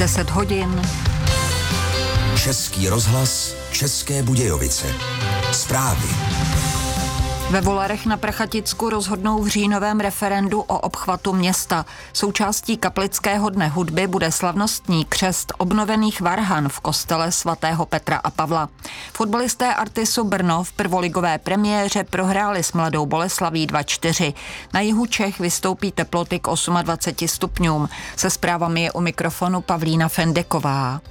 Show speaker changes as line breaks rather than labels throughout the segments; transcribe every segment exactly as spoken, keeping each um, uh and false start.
deset hodin.
Český rozhlas, České Budějovice. Zprávy.
Ve Volarech na Prachaticku rozhodnou v říjnovém referendu o obchvatu města. Součástí kaplického dne hudby bude slavnostní křest obnovených varhan v kostele svatého Petra a Pavla. Fotbalisté Artisu Brno v prvoligové premiéře prohráli s Mladou Boleslaví dva čtyři. Na jihu Čech vystoupí teploty k dvaceti osmi stupňům. Se zprávami je u mikrofonu Pavlína Fendeková.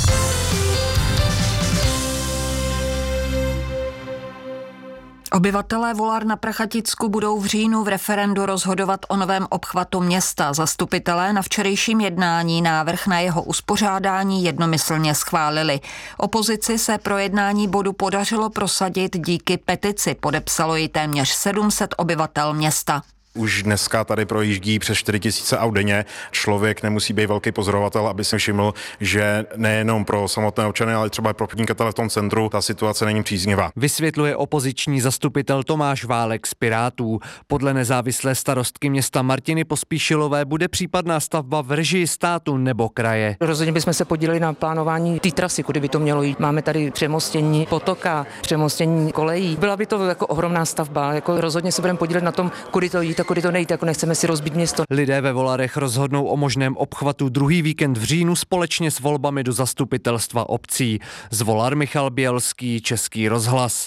Obyvatelé Volar na Prachaticku budou v říjnu v referendu rozhodovat o novém obchvatu města. Zastupitelé na včerejším jednání návrh na jeho uspořádání jednomyslně schválili. Opozici se pro jednání bodu podařilo prosadit díky petici. Podepsalo ji téměř sedm set obyvatel města.
Už dneska tady projíždí přes čtyři tisíce aut denně. Člověk nemusí být velký pozorovatel, aby si všiml, že nejenom pro samotné občany, ale třeba pro podnikatele v tom centru ta situace není příznivá.
Vysvětluje opoziční zastupitel Tomáš Válek z Pirátů. Podle nezávislé starostky města Martiny Pospíšilové bude případná stavba v režii státu nebo kraje.
Rozhodně bychom se podíleli na plánování té trasy, kudy by to mělo jít. Máme tady přemostění potoka, přemostění kolejí. Byla by to jako ohromná stavba. Jako rozhodně se budeme podílet na tom, kudy to jít. Kudy to nejde, jako nechceme si rozbít město.
Lidé ve Volarech rozhodnou o možném obchvatu druhý víkend v říjnu společně s volbami do zastupitelstva obcí. Z Volar Michal Bělský, Český rozhlas.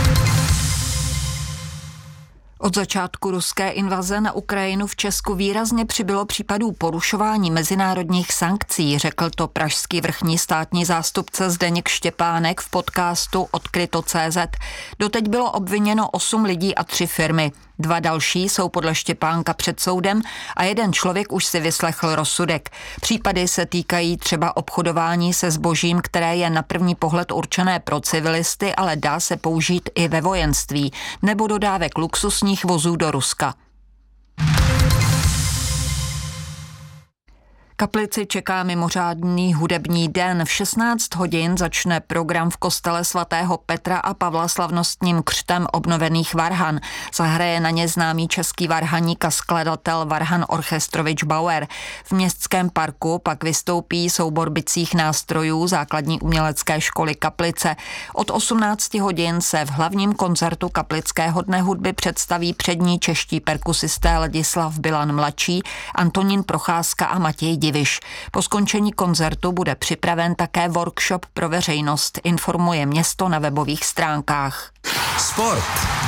Od začátku ruské invaze na Ukrajinu v Česku výrazně přibylo případů porušování mezinárodních sankcí, řekl to pražský vrchní státní zástupce Zdeněk Štěpánek v podcastu Odkryto tečka cé zet. Doteď bylo obviněno osm lidí a tři firmy. Dva další jsou podle Štěpánka před soudem a jeden člověk už si vyslechl rozsudek. Případy se týkají třeba obchodování se zbožím, které je na první pohled určené pro civilisty, ale dá se použít i ve vojenství, nebo dodávek luxusních vozů do Ruska. Kaplici čeká mimořádný hudební den. V šestnáct hodin začne program v kostele svatého Petra a Pavla slavnostním křtem obnovených varhan. Zahraje na ně známý český varhaník a skladatel Varhan Orchestrovič Bauer. V městském parku pak vystoupí soubor bicích nástrojů základní umělecké školy Kaplice. Od osmnácti hodin se v hlavním koncertu Kaplického dne hudby představí přední čeští perkusisté Ladislav Bilan mladší, Antonín Procházka a Matěj Diviš. Po skončení koncertu bude připraven také workshop pro veřejnost, informuje město na webových stránkách.
Sport.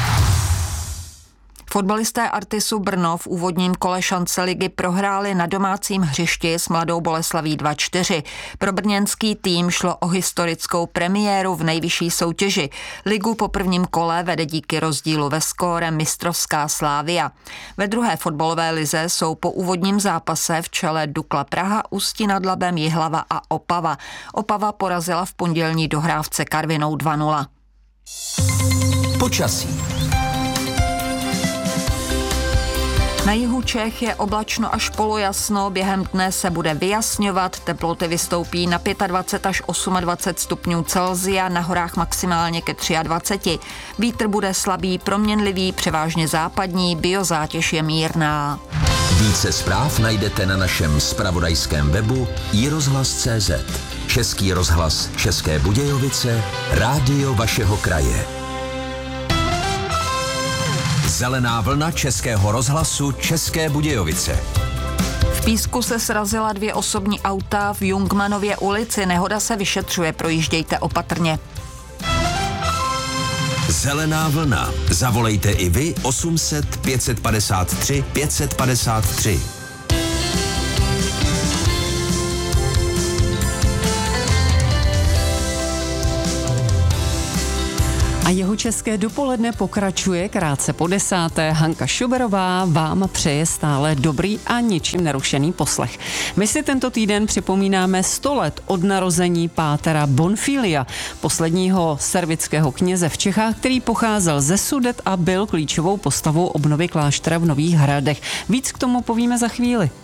Fotbalisté Artisu Brno v úvodním kole šance ligy prohráli na domácím hřišti s Mladou Boleslaví dva čtyři. Pro brněnský tým šlo o historickou premiéru v nejvyšší soutěži. Ligu po prvním kole vede díky rozdílu ve skóre mistrovská Slavia. Ve druhé fotbalové lize jsou po úvodním zápase v čele Dukla Praha, Ústí nad Labem, Jihlava a Opava. Opava porazila v pondělní dohrávce Karvinou dva nula.
Počasí.
Na jihu Čech je oblačno až polojasno, během dne se bude vyjasňovat, teploty vystoupí na dvacet pět až dvacet osm stupňů Celsia, na horách maximálně ke dvaceti třem. Vítr bude slabý, proměnlivý, převážně západní, biozátěž je mírná.
Více zpráv najdete na našem zpravodajském webu i rozhlas tečka cé zet. Český rozhlas České Budějovice, rádio vašeho kraje. Zelená vlna Českého rozhlasu České Budějovice.
V Písku se srazila dvě osobní auta v Jungmanově ulici. Nehoda se vyšetřuje, projíždějte opatrně.
Zelená vlna. Zavolejte i vy osm set pět padesát tři pět padesát tři.
A jeho české dopoledne pokračuje krátce po desáté. Hanka Šuberová vám přeje stále dobrý a ničím nerušený poslech. My si tento týden připomínáme sto let od narození pátera Bonfilia, posledního servického kněze v Čechách, který pocházel ze Sudet a byl klíčovou postavou obnovy kláštera v Nových Hradech. Víc k tomu povíme za chvíli.